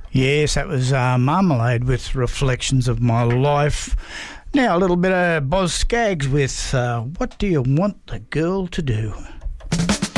Yes, that was Marmalade with Reflections of My Life. Now a little bit of Boz Scaggs with What Do You Want the Girl to Do?